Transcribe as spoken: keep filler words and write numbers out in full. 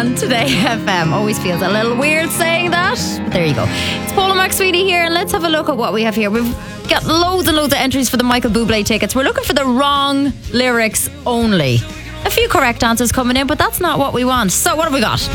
on Today F M. Always feels a little weird saying that, but there you go. It's Paul and Max Sweeney here, and let's have a look at what we have here. We've got loads and loads of entries for the Michael Bublé tickets. We're looking for the wrong lyrics only. A few correct answers coming in, but that's not what we want. So what have we got?